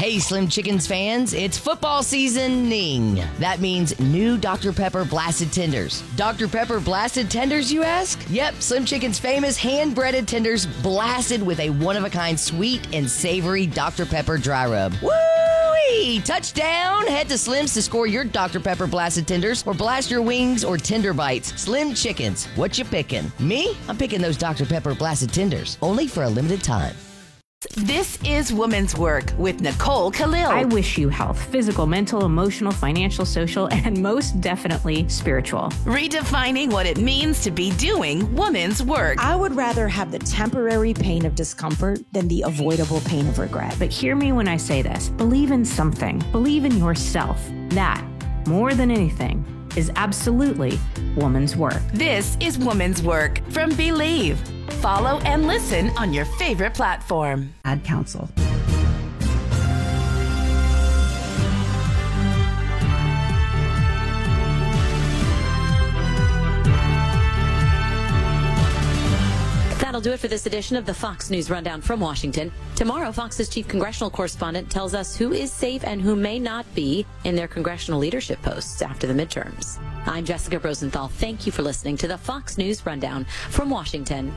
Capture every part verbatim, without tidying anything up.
Hey, Slim Chickens fans, it's football seasoning. That means new Doctor Pepper Blasted Tenders. Doctor Pepper Blasted Tenders, you ask? Yep, Slim Chicken's famous hand-breaded tenders blasted with a one-of-a-kind sweet and savory Doctor Pepper dry rub. Woo-wee! Touchdown! Head to Slim's to score your Doctor Pepper Blasted Tenders or blast your wings or tender bites. Slim Chickens, what you picking? Me? I'm picking those Doctor Pepper Blasted Tenders, only for a limited time. This is Woman's Work with Nicole Khalil. I wish you health, physical, mental, emotional, financial, social, and most definitely spiritual. Redefining what it means to be doing woman's work. I would rather have the temporary pain of discomfort than the avoidable pain of regret. But hear me when I say this. Believe in something. Believe in yourself. That, more than anything, is absolutely woman's work. This is Woman's Work from Believe. Follow and listen on your favorite platform. Ad Council. That'll do it for this edition of the Fox News Rundown from Washington. Tomorrow, Fox's chief congressional correspondent tells us who is safe and who may not be in their congressional leadership posts after the midterms. I'm Jessica Rosenthal. Thank you for listening to the Fox News Rundown from Washington.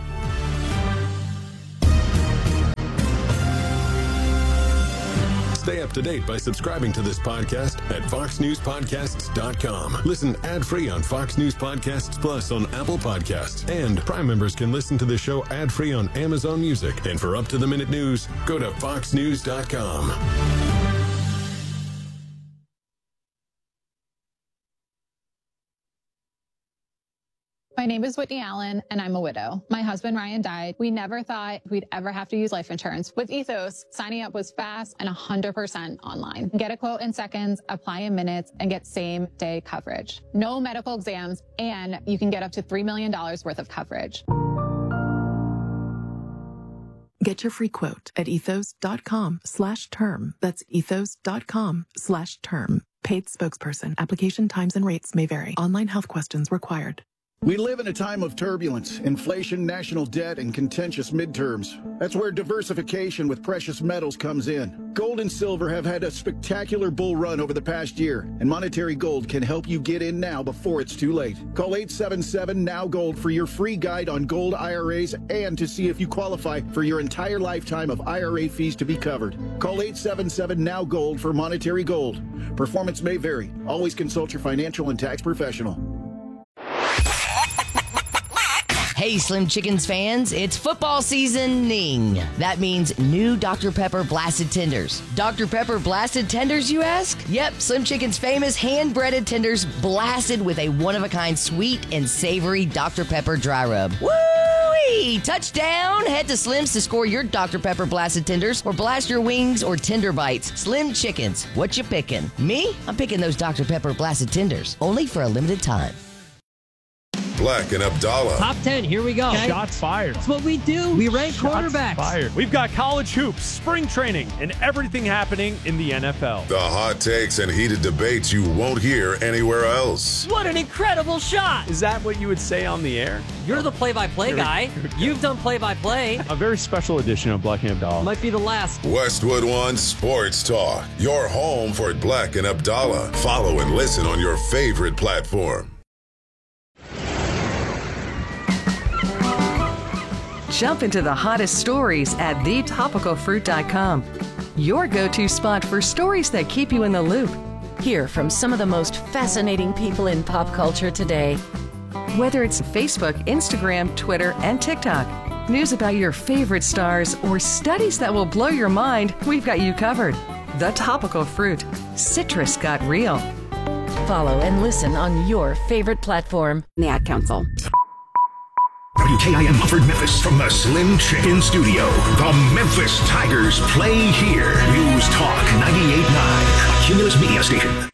Stay up to date by subscribing to this podcast at fox news podcasts dot com. Listen ad-free on Fox News Podcasts Plus on Apple Podcasts. And Prime members can listen to the show ad-free on Amazon Music. And for up-to-the-minute news, go to fox news dot com. My name is Whitney Allen, and I'm a widow. My husband, Ryan, died. We never thought we'd ever have to use life insurance. With Ethos, signing up was fast and one hundred percent online. Get a quote in seconds, apply in minutes, and get same-day coverage. No medical exams, and you can get up to three million dollars worth of coverage. Get your free quote at ethos.com slash term. That's ethos.com slash term. Paid spokesperson. Application times and rates may vary. Online health questions required. We live in a time of turbulence, inflation, national debt, and contentious midterms. That's where diversification with precious metals comes in. Gold and silver have had a spectacular bull run over the past year, and Monetary Gold can help you get in now before it's too late. Call eight seven seven, N O W Gold for your free guide on gold I R As and to see if you qualify for your entire lifetime of I R A fees to be covered. Call eight seven seven, N O W Gold for Monetary Gold. Performance may vary. Always consult your financial and tax professional. Hey, Slim Chickens fans, it's football seasoning. That means new Doctor Pepper Blasted Tenders. Doctor Pepper Blasted Tenders, you ask? Yep, Slim Chicken's famous hand-breaded tenders blasted with a one-of-a-kind sweet and savory Doctor Pepper dry rub. Woo-wee! Touchdown! Head to Slim's to score your Doctor Pepper Blasted Tenders or blast your wings or tender bites. Slim Chickens, what you picking? Me? I'm picking those Doctor Pepper Blasted Tenders, only for a limited time. Black and Abdallah. Top ten, here we go. Okay. Shots fired. That's what we do. We rank Shots quarterbacks. Fired. We've got college hoops, spring training, and everything happening in the N F L. The hot takes and heated debates you won't hear anywhere else. What an incredible shot. Is that what you would say on the air? You're the play-by-play Here guy. You've done play-by-play. A very special edition of Black and Abdallah. Might be the last. Westwood One Sports Talk. Your home for Black and Abdallah. Follow and listen on your favorite platform. Jump into the hottest stories at the topical fruit dot com. Your go-to spot for stories that keep you in the loop. Hear from some of the most fascinating people in pop culture today. Whether it's Facebook, Instagram, Twitter, and TikTok, news about your favorite stars, or studies that will blow your mind, we've got you covered. The Topical Fruit. Citrus got real. Follow and listen on your favorite platform. The Ad Council. W K I M Mumford, Memphis, from the Slim Chicken Studio. The Memphis Tigers play here. News Talk ninety-eight point nine, a Cumulus Media station.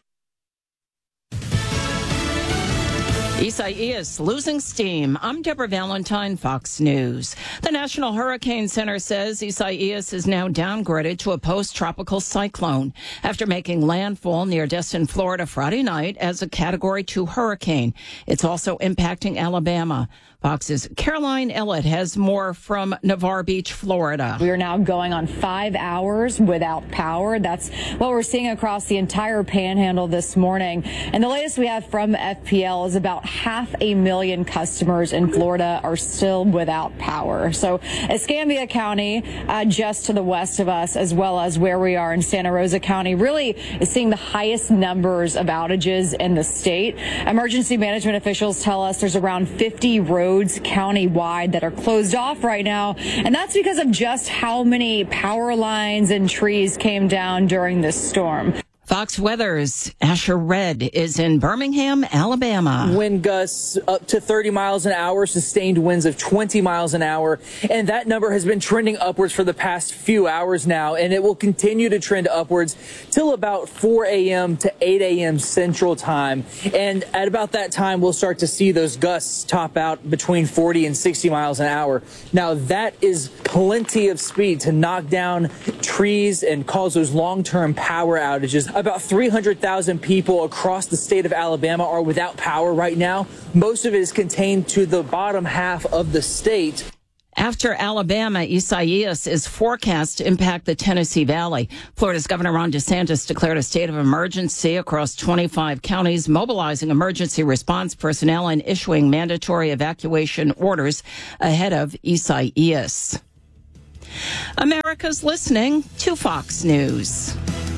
Isaias losing steam. I'm Deborah Valentine, Fox News. The National Hurricane Center says Isaias is now downgraded to a post-tropical cyclone after making landfall near Destin, Florida Friday night as a Category two hurricane. It's also impacting Alabama. Fox's Caroline Ellett has more from Navarre Beach, Florida. We are now going on five hours without power. That's what we're seeing across the entire panhandle this morning. And the latest we have from F P L is about half a million customers in Florida are still without power. So Escambia County, uh, just to the west of us, as well as where we are in Santa Rosa County, really is seeing the highest numbers of outages in the state. Emergency management officials tell us there's around fifty roads countywide that are closed off right now, and that's because of just how many power lines and trees came down during this storm. Fox Weather's Asher Red is in Birmingham, Alabama. Wind gusts up to thirty miles an hour, sustained winds of twenty miles an hour. And that number has been trending upwards for the past few hours now. And it will continue to trend upwards till about four a.m. to eight a.m. Central Time. And at about that time, we'll start to see those gusts top out between forty and sixty miles an hour. Now, that is plenty of speed to knock down trees and cause those long-term power outages. About three hundred thousand people across the state of Alabama are without power right now. Most of it is contained to the bottom half of the state. After Alabama, Isaias is forecast to impact the Tennessee Valley. Florida's Governor Ron DeSantis declared a state of emergency across twenty-five counties, mobilizing emergency response personnel and issuing mandatory evacuation orders ahead of Isaias. America's listening to Fox News.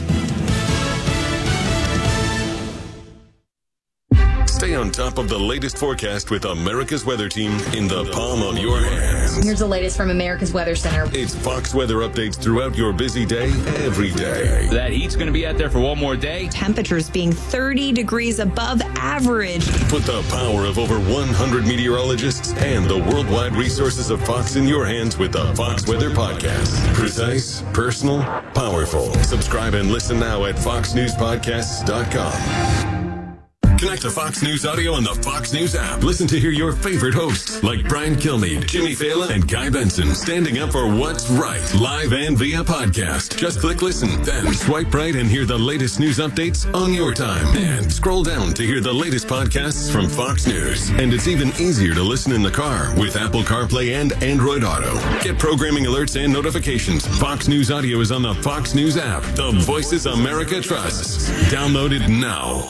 Stay on top of the latest forecast with America's Weather Team in the palm of your hands. Here's the latest from America's Weather Center. It's Fox weather updates throughout your busy day, every day. That heat's going to be out there for one more day. Temperatures being thirty degrees above average. Put the power of over one hundred meteorologists and the worldwide resources of Fox in your hands with the Fox Weather Podcast. Precise, personal, powerful. Subscribe and listen now at fox news podcasts dot com. Connect to Fox News Audio on the Fox News app. Listen to hear your favorite hosts like Brian Kilmeade, Jimmy Fallon, and Guy Benson standing up for what's right, live and via podcast. Just click listen, then swipe right and hear the latest news updates on your time. And scroll down to hear the latest podcasts from Fox News. And it's even easier to listen in the car with Apple CarPlay and Android Auto. Get programming alerts and notifications. Fox News Audio is on the Fox News app. The voices America trusts. Download it now.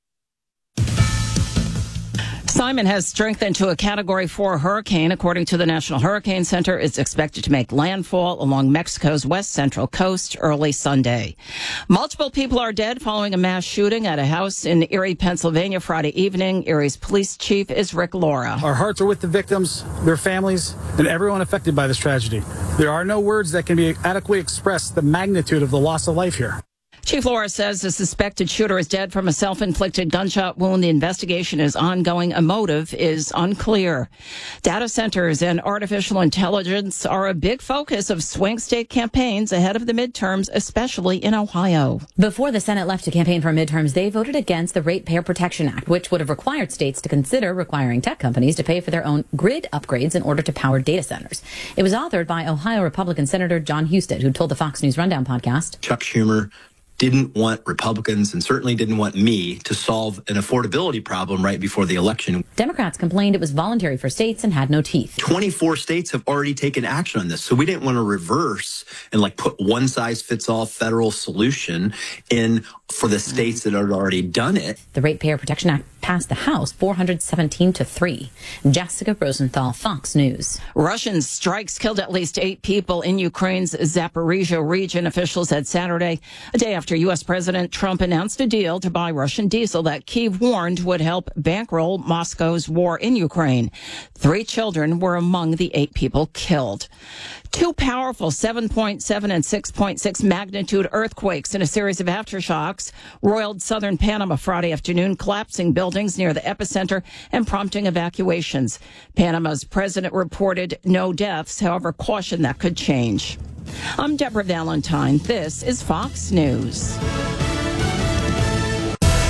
Simon has strengthened to a Category four hurricane. According to the National Hurricane Center, it's expected to make landfall along Mexico's west central coast early Sunday. Multiple people are dead following a mass shooting at a house in Erie, Pennsylvania Friday evening. Erie's police chief is Rick Laura. Our hearts are with the victims, their families, and everyone affected by this tragedy. There are no words that can be adequately express the magnitude of the loss of life here. Chief Laura says the suspected shooter is dead from a self-inflicted gunshot wound. The investigation is ongoing. A motive is unclear. Data centers and artificial intelligence are a big focus of swing state campaigns ahead of the midterms, especially in Ohio. Before the Senate left to campaign for midterms, they voted against the Ratepayer Protection Act, which would have required states to consider requiring tech companies to pay for their own grid upgrades in order to power data centers. It was authored by Ohio Republican Senator John Husted, who told the Fox News Rundown podcast, Chuck Schumer didn't want Republicans and certainly didn't want me to solve an affordability problem right before the election. Democrats complained it was voluntary for states and had no teeth. twenty-four states have already taken action on this, so we didn't want to reverse and like put one size fits all federal solution in for the states that had already done it. The Ratepayer Protection Act passed the House four hundred seventeen to three. Jessica Rosenthal, Fox News. Russian strikes killed at least eight people in Ukraine's Zaporizhia region, officials said Saturday, a day after U S. President Trump announced a deal to buy Russian diesel that Kyiv warned would help bankroll Moscow's war in Ukraine. Three children were among the eight people killed. Two powerful seven point seven and six point six magnitude earthquakes in a series of aftershocks roiled southern Panama Friday afternoon, collapsing buildings near the epicenter and prompting evacuations. Panama's president reported no deaths, however, cautioned that could change. I'm Deborah Valentine. This is Fox News.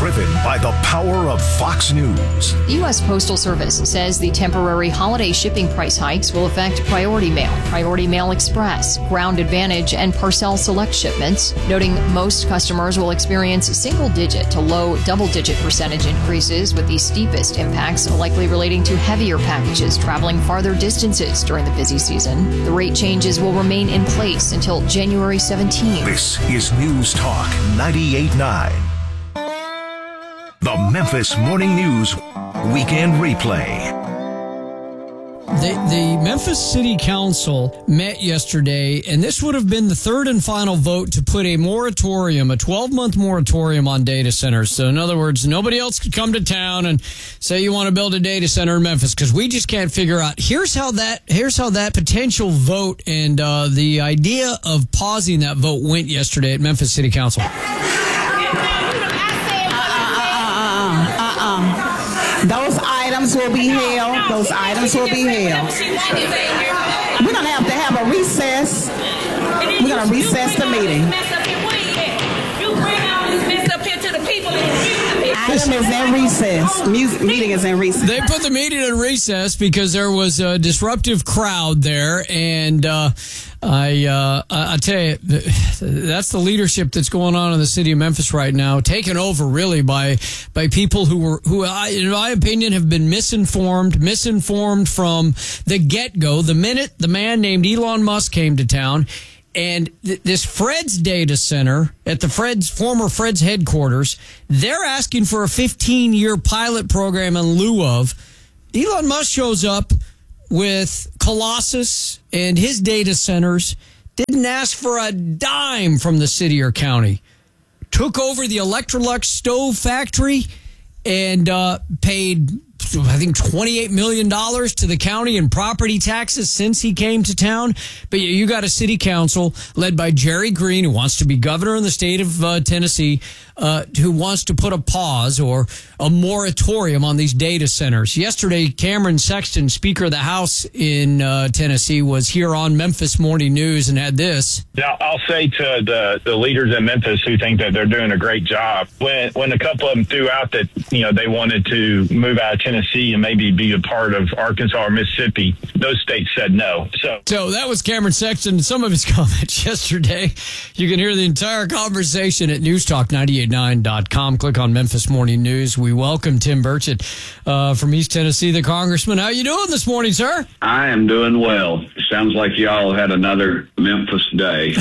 driven by the power of Fox News. The U S Postal Service says the temporary holiday shipping price hikes will affect Priority Mail, Priority Mail Express, Ground Advantage, and Parcel Select shipments, noting most customers will experience single-digit to low double-digit percentage increases, with the steepest impacts likely relating to heavier packages traveling farther distances during the busy season. The rate changes will remain in place until January seventeenth. This is News Talk ninety-eight point nine. The Memphis Morning News Weekend Replay. The, the Memphis City Council met yesterday, and this would have been the third and final vote to put a moratorium, a twelve-month moratorium on data centers. So, in other words, nobody else could come to town and say you want to build a data center in Memphis, because we just can't figure out. Here's how that here's how that potential vote and uh, the idea of pausing that vote went yesterday at Memphis City Council. Those items will be held. Those items will be held. We're going to have to have a recess. We're going to recess the meeting. Item is in recess. Music, meeting is in recess. They put the meeting in recess because there was a disruptive crowd there, and uh, I uh, I tell you, that's the leadership that's going on in the city of Memphis right now, taken over really by by people who were who, in my opinion, have been misinformed, misinformed from the get go. The minute the man named Elon Musk came to town. And th- this Fred's data center at the Fred's former Fred's headquarters, they're asking for a fifteen-year pilot program in lieu of. Elon Musk shows up with Colossus and his data centers, didn't ask for a dime from the city or county, took over the Electrolux stove factory and uh, paid, I think, twenty-eight million dollars to the county in property taxes since he came to town. But you got a city council led by Jerry Green, who wants to be governor in the state of uh, Tennessee, uh, who wants to put a pause or a moratorium on these data centers. Yesterday, Cameron Sexton, Speaker of the House in uh, Tennessee, was here on Memphis Morning News and had this. Now, I'll say to the, the leaders in Memphis who think that they're doing a great job, when when a couple of them threw out that, you know, they wanted to move out of Tennessee and maybe be a part of Arkansas or Mississippi, those states said no. So, so that was Cameron Sexton. Some of his comments yesterday. You can hear the entire conversation at news talk ninety-eight nine dot com. Click on Memphis Morning News. We welcome Tim Burchett uh, from East Tennessee, the congressman. How you doing this morning, sir? I am doing well. Sounds like y'all had another Memphis day.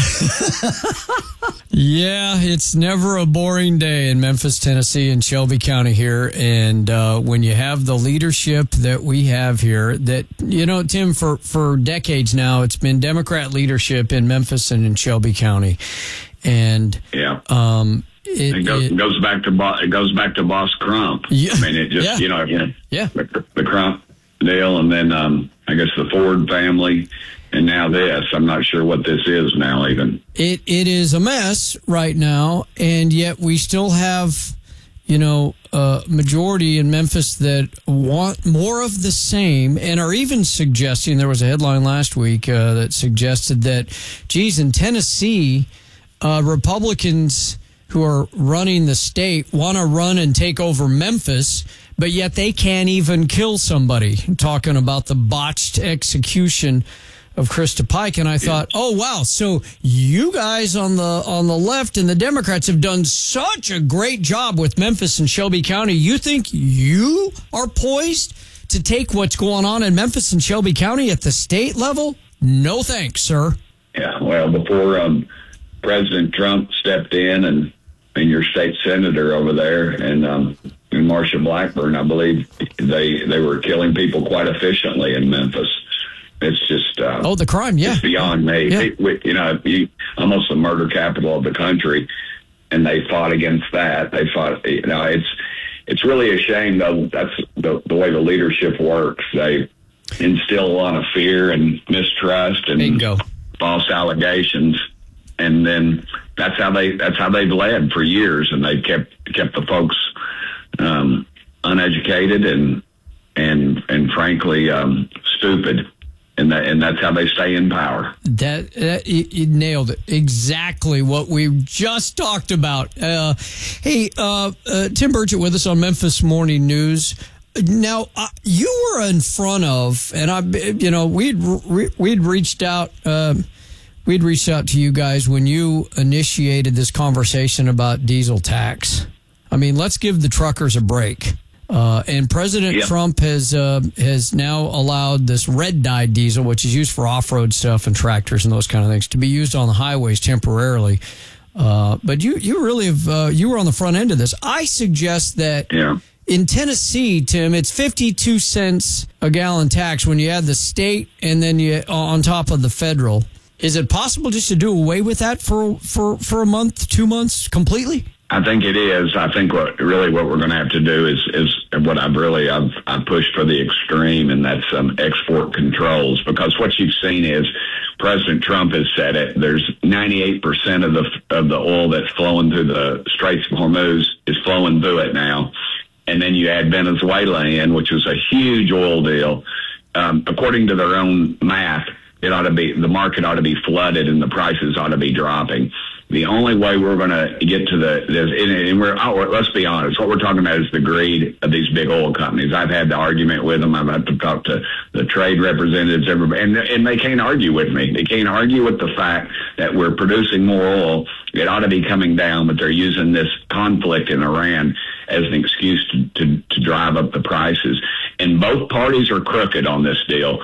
Yeah, it's never a boring day in Memphis, Tennessee, and Shelby County here. And uh, when you have the leadership that we have here, that, you know, Tim, for, for decades now, it's been Democrat leadership in Memphis and in Shelby County. And yeah. um, it, it, goes, it goes back to Bo- it goes back to Boss Crump. Yeah, I mean, it just yeah. you know yeah, yeah. The, the Crump deal, and then um, I guess the Ford family. And now this, I'm not sure what this is now even. It It is a mess right now, and yet we still have, you know, a majority in Memphis that want more of the same and are even suggesting, there was a headline last week uh, that suggested that, geez, in Tennessee, uh, Republicans who are running the state want to run and take over Memphis, but yet they can't even kill somebody. I'm talking about the botched execution of Krista Pike, and I thought, oh wow, so you guys on the on the left and the Democrats have done such a great job with Memphis and Shelby County. You think you are poised to take what's going on in Memphis and Shelby County at the state level? No thanks, sir. Yeah, well, before um, President Trump stepped in and and your state senator over there and um, and Marsha Blackburn, I believe they they were killing people quite efficiently in Memphis. It's just uh, oh, the crime, yeah, it's beyond me. Yeah. It, you know, you, almost the murder capital of the country, and they fought against that. They fought. You know, it's it's really a shame though. That's the the way the leadership works. They instill a lot of fear and mistrust and Bingo. false allegations, and then that's how they that's how they've led for years, and they kept kept the folks um, uneducated and and and frankly um, stupid. And that, and that's how they stay in power. That, that you, you nailed it. Exactly what we just talked about. Uh, hey, uh, uh, Tim Burchett with us on Memphis Morning News. Now, uh, you were in front of, and I, you know, we'd re- we'd reached out, um, we'd reached out to you guys when you initiated this conversation about diesel tax. I mean, let's give the truckers a break. Uh, and President yep. Trump has uh, has now allowed this red dye diesel, which is used for off-road stuff and tractors and those kind of things, to be used on the highways temporarily. Uh, but you you really have uh, you were on the front end of this. I suggest that yeah. in Tennessee, Tim, it's fifty-two cents a gallon tax when you add the state and then you on top of the federal. Is it possible just to do away with that for for for a month, two months, completely? I think it is. I think what really what we're going to have to do is is what I've really I've I've pushed for the extreme, and that's um, export controls. Because what you've seen is President Trump has said it. There's ninety-eight percent of the of the oil that's flowing through the Straits of Hormuz is flowing through it now, and then you add Venezuela in, which was a huge oil deal. Um, according to their own math, it ought to be the market ought to be flooded and the prices ought to be dropping. The only way we're going to get to the, this, and we're, oh, let's be honest, what we're talking about is the greed of these big oil companies. I've had the argument with them. I've had to talk to the trade representatives, everybody, and, and they can't argue with me. They can't argue with the fact that we're producing more oil. It ought to be coming down, but they're using this conflict in Iran as an excuse to, to, to drive up the prices. And both parties are crooked on this deal.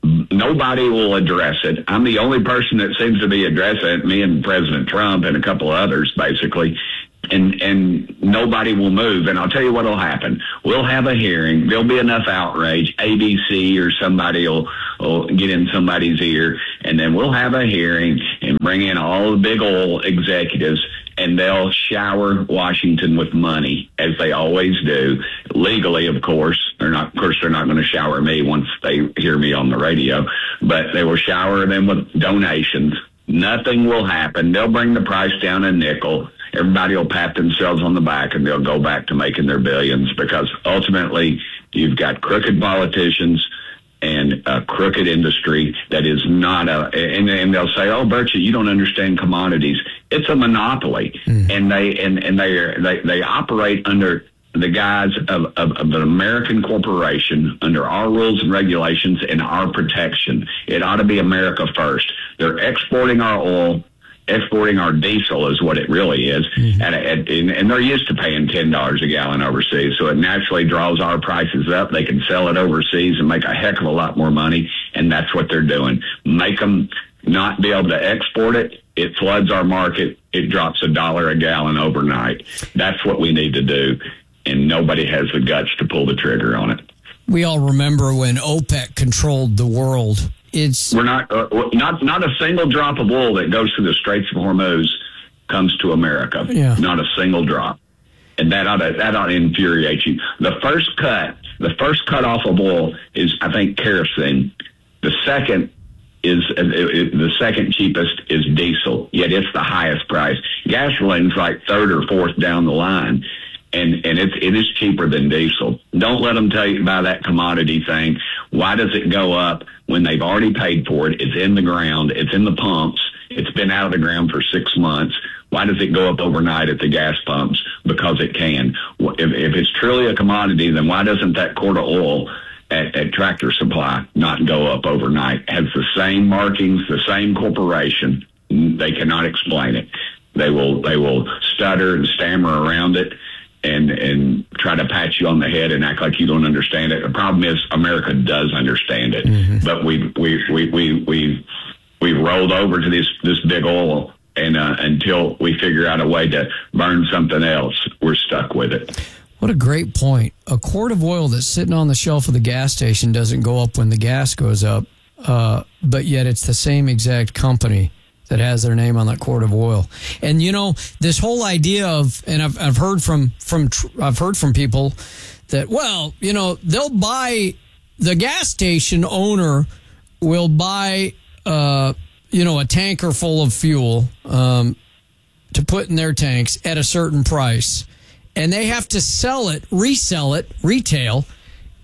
Nobody will address it. I'm the only person that seems to be addressing it, me and President Trump and a couple of others, basically. And and nobody will move. And I'll tell you what will happen. We'll have a hearing. There'll be enough outrage. A B C or somebody will, will get in somebody's ear. And then we'll have a hearing and bring in all the big oil executives, and they'll shower Washington with money, as they always do, legally, of course. They're not, of course, they're not going to shower me once they hear me on the radio, but they will shower them with donations. Nothing will happen. They'll bring the price down a nickel. Everybody will pat themselves on the back, and they'll go back to making their billions, because ultimately you've got crooked politicians and a crooked industry that is not a, and, and they'll say, "Oh, Burchett, you don't understand commodities." It's a monopoly, mm. and they and and they are, they they operate under the guise of, of, of an American corporation, under our rules and regulations and our protection. It ought to be America first. They're exporting our oil, exporting our diesel is what it really is, mm-hmm. at, at, and, and they're used to paying ten dollars a gallon overseas, so it naturally draws our prices up. They can sell it overseas and make a heck of a lot more money, and that's what they're doing. Make them not be able to export it. It floods our market. It drops a dollar a gallon overnight. That's what we need to do, and nobody has the guts to pull the trigger on it. We all remember when OPEC controlled the world. It's we're not uh, not not a single drop of oil that goes through the Straits of Hormuz comes to America. Yeah. Not a single drop, and that ought to that ought to infuriate you. The first cut, the first cut off of oil is, I think, kerosene. The second is uh, it, the second cheapest is diesel. Yet it's the highest price. Gasoline's like third or fourth down the line. And and it's it is cheaper than diesel. Don't let them tell you about that commodity thing. Why does it go up when they've already paid for it? It's in the ground. It's in the pumps. It's been out of the ground for six months. Why does it go up overnight at the gas pumps? Because it can. If, if it's truly a commodity, then why doesn't that quart of oil at, at Tractor Supply not go up overnight? It has the same markings, the same corporation. They cannot explain it. They will they will stutter and stammer around it. And and try to pat you on the head and act like you don't understand it. The problem is America does understand it, mm-hmm. but we we we we we we rolled over to this this big oil, and uh, until we figure out a way to burn something else, we're stuck with it. What a great point! A quart of oil that's sitting on the shelf of the gas station doesn't go up when the gas goes up, uh, but yet it's the same exact company that has their name on that quart of oil. And you know, this whole idea of, and I've I've heard from from I've heard from people that, well, you know, they'll buy, the gas station owner will buy uh you know a tanker full of fuel um to put in their tanks at a certain price, and they have to sell it, resell it retail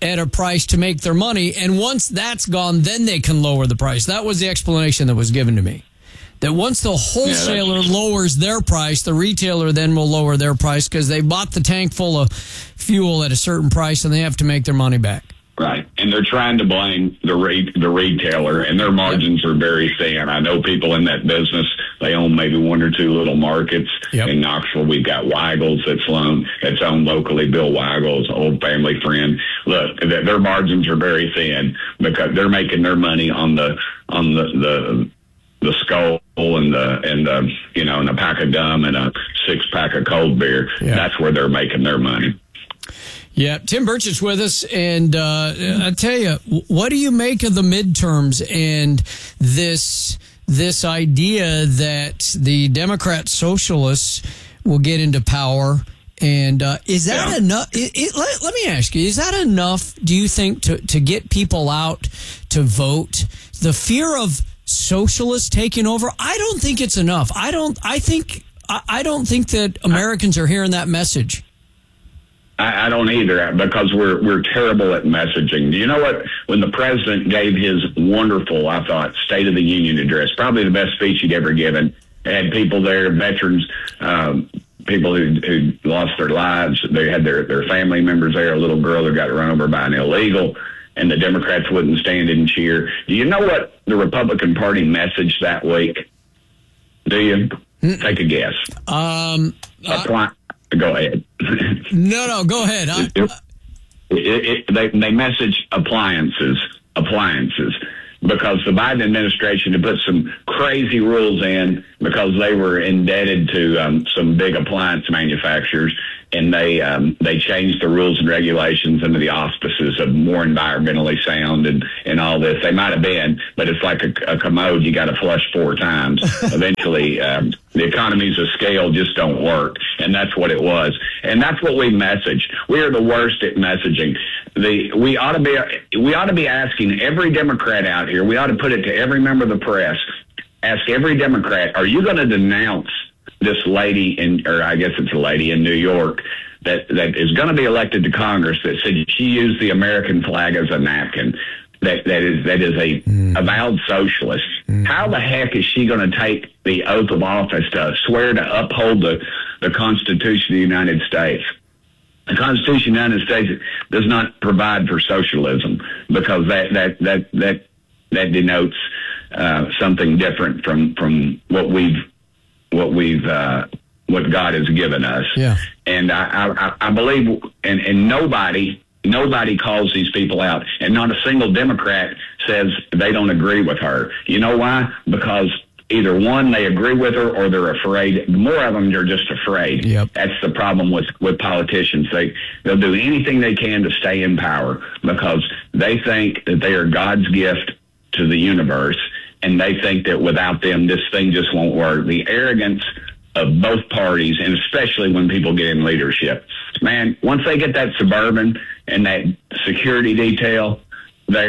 at a price to make their money. And once that's gone, then they can lower the price. That was the explanation that was given to me. That once the wholesaler yeah, lowers their price, the retailer then will lower their price because they bought the tank full of fuel at a certain price and they have to make their money back. Right. And they're trying to blame the re- the retailer, and their margins yep. are very thin. I know people in that business, they own maybe one or two little markets. Yep. In Knoxville, we've got Weigel's that's owned, that's owned locally. Bill Weigel's old family friend. Look, their margins are very thin because they're making their money on the on the the the skull and the and the you know and a pack of gum and a six pack of cold beer. Yeah. That's where they're making their money. Yeah, Tim Burch is with us, and uh, I tell you, what do you make of the midterms and this this idea that the Democrat socialists will get into power? And uh, is that yeah. enough? It, it, let, let me ask you: is that enough? Do you think to to get people out to vote? The fear of socialists taking over, I don't think it's enough. I don't. I think. I, I don't think that Americans are hearing that message. I, I don't either, because we're we're terrible at messaging. Do you know what? When the president gave his wonderful, I thought, State of the Union address, probably the best speech he'd ever given, it had people there, veterans, um, people who who lost their lives. They had their their family members there. A little girl who got run over by an illegal, and the Democrats wouldn't stand and cheer. Do you know what the Republican Party messaged that week? Do you? Mm. Take a guess. Um. Uh, Go ahead. No, no, go ahead. It, it, it, they they message appliances, appliances, because the Biden administration had put some crazy rules in because they were indebted to um, some big appliance manufacturers, and they um, they changed the rules and regulations under the auspices of more environmentally sound and, and all this. They might have been, but it's like a, a commode you got to flush four times. Eventually, um, the economies of scale just don't work, and that's what it was. And that's what we message. We are the worst at messaging. The we ought to be we ought to be asking every Democrat out here. We ought to put it to every member of the press. Ask every Democrat: are you going to denounce this lady in, or I guess it's a lady in New York that that is going to be elected to Congress that said she used the American flag as a napkin? That that is that is a mm. avowed socialist. Mm. How the heck is she going to take the oath of office to swear to uphold the, the Constitution of the United States? The Constitution of the United States does not provide for socialism, because that that that that that denotes uh, something different from from what we've what we've uh, what God has given us. Yeah. And I I, I believe, and and nobody. Nobody calls these people out, and not a single Democrat says they don't agree with her. You know why? Because either one, they agree with her, or they're afraid. More of them, they're just afraid. Yep. That's the problem with, with politicians. They, they'll do anything they can to stay in power because they think that they are God's gift to the universe, and they think that without them, this thing just won't work. The arrogance of both parties, and especially when people get in leadership. Man, once they get that Suburban and that security detail, they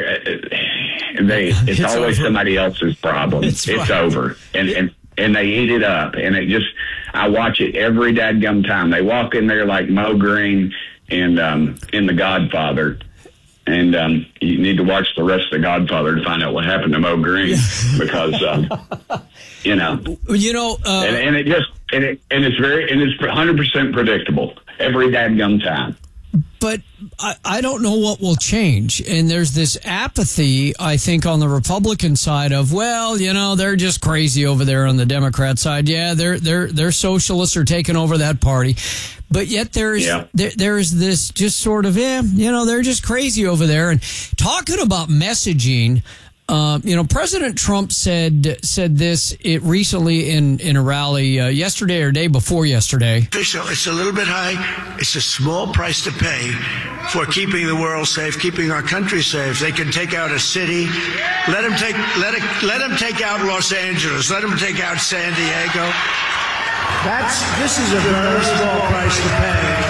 they it's, it's always over. Somebody else's problem. It's, it's right. over, and and and they eat it up, and it just I watch it every dadgum time. They walk in there like Mo Green and um, in The Godfather. And um, you need to watch the rest of The Godfather to find out what happened to Mo Green, because um, you know, you know, uh, and, and it just and it and it's very and it's one hundred percent predictable every dadgum time. But I, I don't know what will change. And there's this apathy, I think, on the Republican side of, well, you know, they're just crazy over there on the Democrat side. Yeah, they're they're they're socialists are taking over that party. But yet there's yeah. there, there's this just sort of, yeah, you know, they're just crazy over there. And talking about messaging, uh, you know, President Trump said said this it recently in, in a rally uh, yesterday or day before yesterday. It's a little bit high. It's a small price to pay for keeping the world safe, keeping our country safe. They can take out a city. Let them take let it, let them take out Los Angeles. Let them take out San Diego. That's this is a very small price to pay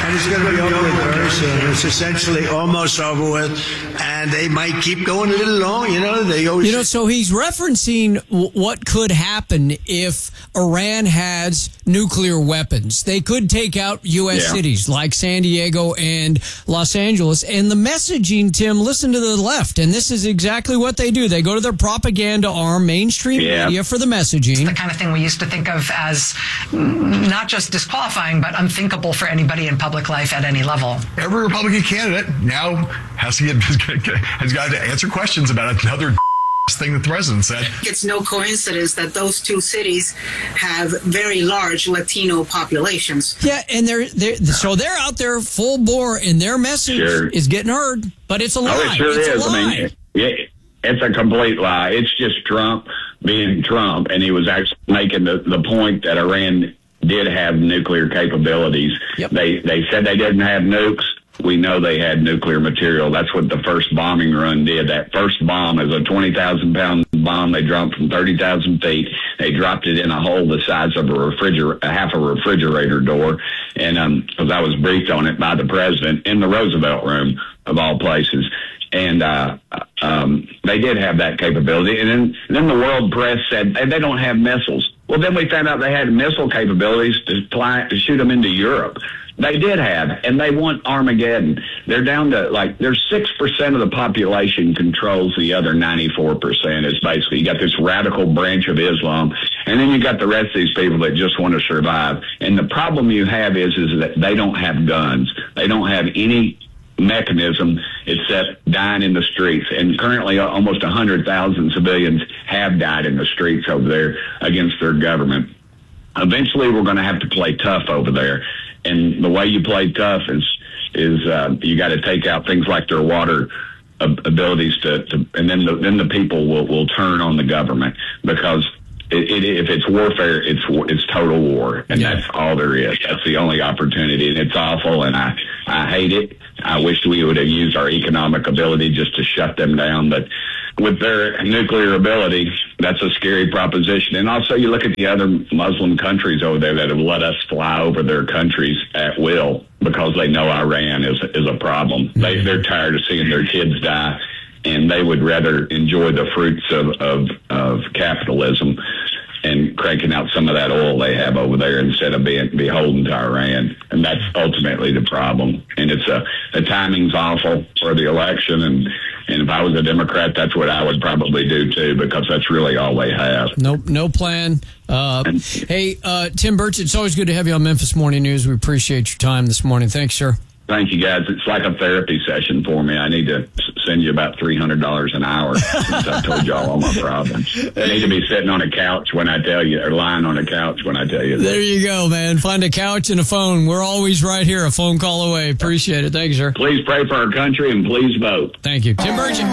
and it's going to be over with very soon. It's essentially almost over with, and they might keep going a little long. You know, they always. You know, so he's referencing w- what could happen if Iran has nuclear weapons. They could take out U S Yeah. cities like San Diego and Los Angeles. And the messaging, Tim, listen to the left, and this is exactly what they do. They go to their propaganda arm, mainstream Yeah. media, for the messaging. The kind of thing we used to think of as mm, not just disqualifying, but unthinkable for anybody in public life at any level. Every Republican candidate now has to get has got to answer questions about another thing that the president said. It's no coincidence that those two cities have very large Latino populations. Yeah, and they're, they're so they're out there full bore, and their message Sure. is getting heard, but it's a lie. Oh, it sure it's is. A lie. I mean, yeah, it's a complete lie. It's just Trump being Trump, and he was actually making the, the point that Iran did have nuclear capabilities. They they said they didn't have nukes. We know they had nuclear material. That's what the first bombing run did. That first bomb is a twenty thousand pound bomb they dropped from thirty thousand feet. They dropped it in a hole the size of a refrigerator, half a refrigerator door. And um, because I was briefed on it by the president in the Roosevelt room of all places. And uh, um, they did have that capability. And then, and then the world press said hey, they don't have missiles. Well, then we found out they had missile capabilities to fly, to shoot them into Europe. They did have, and they want Armageddon. They're down to like, there's six percent of the population controls the other ninety-four percent. Is basically, you got this radical branch of Islam, and then you got the rest of these people that just want to survive. And the problem you have is, is that they don't have guns. They don't have any mechanism except dying in the streets. And currently almost one hundred thousand civilians have died in the streets over there against their government. Eventually, we're going to have to play tough over there. And the way you play tough is is uh, you got to take out things like their water ab- abilities to, to and then the, then the people will, will turn on the government because it, it, if it's warfare, it's it's total war, and yeah. that's all there is. That's the only opportunity, and it's awful, and I I hate it. I wish we would have used our economic ability just to shut them down, but with their nuclear ability, that's a scary proposition. And also, you look at the other Muslim countries over there that have let us fly over their countries at will because they know Iran is is a problem. Mm-hmm. They they're tired of seeing their kids die, and they would rather enjoy the fruits of of, of capitalism and cranking out some of that oil they have over there instead of being beholden to Iran. And that's ultimately the problem. And it's a, the timing's awful for the election. And, and if I was a Democrat, that's what I would probably do too, because that's really all they have. Nope, no plan. Uh, hey, uh, Tim Burch, it's always good to have you on Memphis Morning News. We appreciate your time this morning. Thanks, sir. Thank you, guys. It's like a therapy session for me. I need to send you about three hundred dollars an hour since I told y'all all my problems. I need to be sitting on a couch when I tell you, or lying on a couch when I tell you that. There you go, man. Find a couch and a phone. We're always right here, a phone call away. Appreciate it. Thank you, sir. Please pray for our country and please vote. Thank you. Tim Burchett.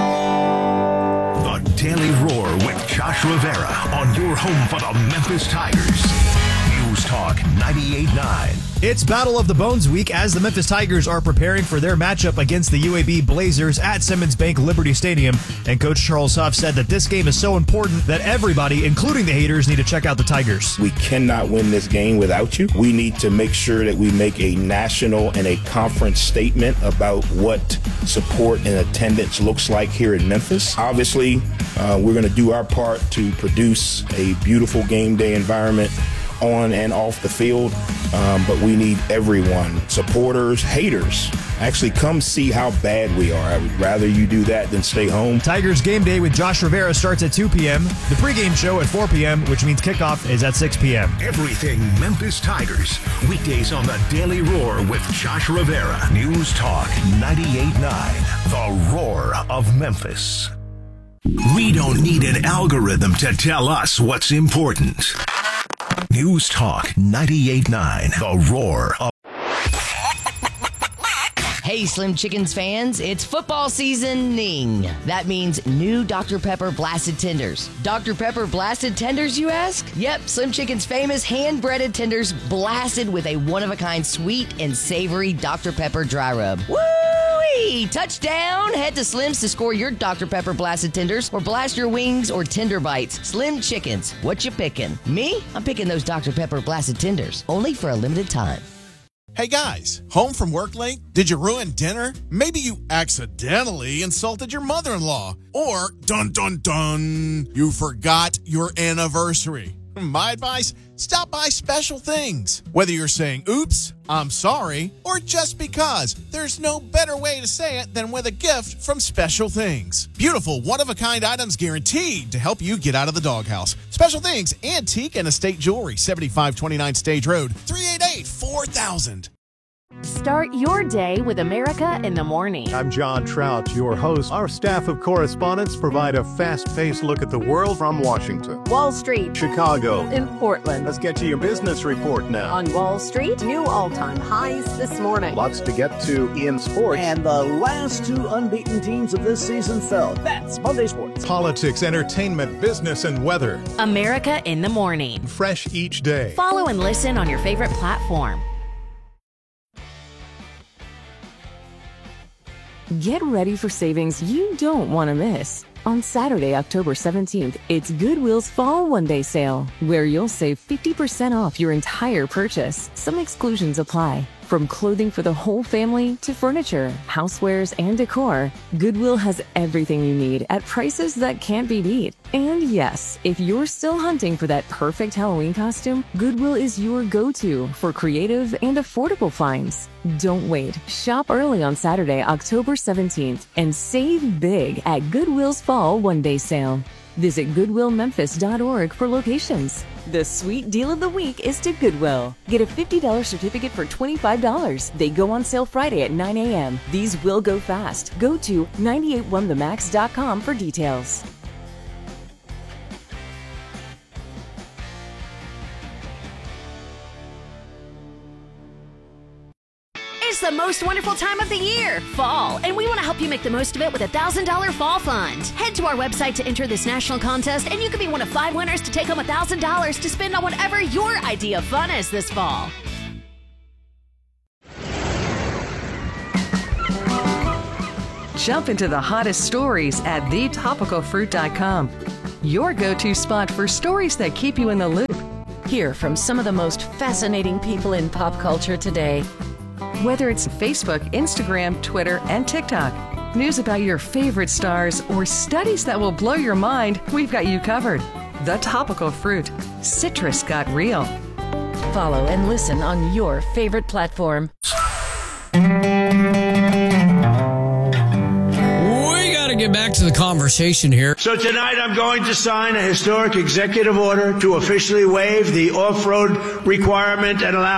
The Daily Roar with Josh Rivera on your home for the Memphis Tigers. News Talk ninety-eight point nine. It's Battle of the Bones week as the Memphis Tigers are preparing for their matchup against the U A B Blazers at Simmons Bank Liberty Stadium. And Coach Charles Huff said that this game is so important that everybody, including the haters, need to check out the Tigers. We cannot win this game without you. We need to make sure that we make a national and a conference statement about what support and attendance looks like here in Memphis. Obviously, uh, we're going to do our part to produce a beautiful game day environment on and off the field, um, but we need everyone, supporters, haters, actually come see how bad we are. I would rather you do that than stay home. Tigers Game Day with Josh Rivera starts at two p.m. The pregame show at four p.m., which means kickoff is at six p.m. Everything Memphis Tigers. Weekdays on the Daily Roar with Josh Rivera. News Talk ninety-eight point nine. The Roar of Memphis. We don't need an algorithm to tell us what's important. News Talk ninety-eight point nine, The Roar of... Hey, Slim Chickens fans, it's football seasoning. That means new Doctor Pepper Blasted Tenders. Doctor Pepper Blasted Tenders, you ask? Yep, Slim Chickens' famous hand-breaded tenders blasted with a one-of-a-kind sweet and savory Doctor Pepper dry rub. Woo-wee! Touchdown! Head to Slim's to score your Doctor Pepper Blasted Tenders or blast your wings or tender bites. Slim Chickens, what you picking? Me? I'm picking those Doctor Pepper Blasted Tenders, only for a limited time. Hey guys, home from work late? Did you ruin dinner? Maybe you accidentally insulted your mother-in-law. Or, dun dun dun, you forgot your anniversary. My advice, stop by Special Things. Whether you're saying, oops, I'm sorry, or just because, there's no better way to say it than with a gift from Special Things. Beautiful, one-of-a-kind items guaranteed to help you get out of the doghouse. Special Things, antique and estate jewelry, seventy-five twenty-nine Stage Road, three eight eight, four thousand. Start your day with America in the Morning. I'm John Trout, your host. Our staff of correspondents provide a fast-paced look at the world from Washington, Wall Street, Chicago, in Portland. Let's get to your business report now. On Wall Street, new all-time highs this morning. Lots to get to in sports. And the last two unbeaten teams of this season fell. That's Monday Sports. Politics, entertainment, business, and weather. America in the Morning. Fresh each day. Follow and listen on your favorite platform. Get ready for savings you don't want to miss. On Saturday, October seventeenth, it's Goodwill's Fall One-Day Sale, where you'll save fifty percent off your entire purchase. Some exclusions apply. From clothing for the whole family to furniture, housewares, and decor, Goodwill has everything you need at prices that can't be beat. And yes, if you're still hunting for that perfect Halloween costume, Goodwill is your go-to for creative and affordable finds. Don't wait. Shop early on Saturday, October seventeenth, and save big at Goodwill's Fall One-Day Sale. Visit goodwill memphis dot org for locations. The sweet deal of the week is to Goodwill. Get a fifty dollars certificate for twenty-five dollars. They go on sale Friday at nine a.m. These will go fast. Go to nine eight one the max dot com for details. It's the most wonderful time of the year, fall, and we want to help you make the most of it with a one thousand dollars Fall Fund. Head to our website to enter this national contest, and you could be one of five winners to take home one thousand dollars to spend on whatever your idea of fun is this fall. Jump into the hottest stories at the topical fruit dot com, your go-to spot for stories that keep you in the loop. Hear from some of the most fascinating people in pop culture today. Whether it's Facebook, Instagram, Twitter, and TikTok, news about your favorite stars, or studies that will blow your mind, we've got you covered. The Topical Fruit. Citrus got real. Follow and listen on your favorite platform. Get back to the conversation here. So tonight I'm going to sign a historic executive order to officially waive the off-road requirement and allow